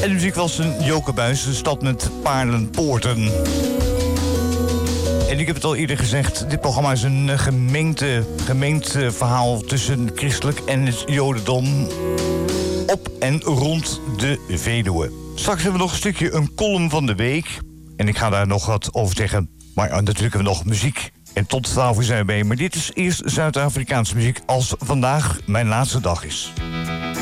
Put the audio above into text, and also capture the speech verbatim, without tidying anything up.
En de muziek was een Jokerbuis, de stad met paarlenpoorten. En ik heb het al eerder gezegd, dit programma is een gemengd, gemengd verhaal tussen christelijk en het jodendom op en rond de Veluwe. Straks hebben we nog een stukje een column van de week. En ik ga daar nog wat over zeggen. Maar natuurlijk hebben we nog muziek. En tot twaalf uur zijn we bij. Maar dit is eerst Zuid-Afrikaanse muziek als vandaag mijn laatste dag is.